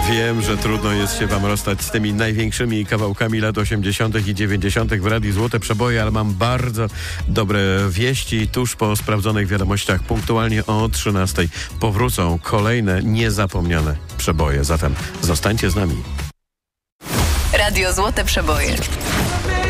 Wiem, że trudno jest się wam rozstać z tymi największymi kawałkami lat 80. i 90. w Radiu Złote Przeboje, ale mam bardzo dobre wieści. Tuż po sprawdzonych wiadomościach punktualnie o 13 powrócą kolejne niezapomniane przeboje. Zatem zostańcie z nami. Radio Złote Przeboje.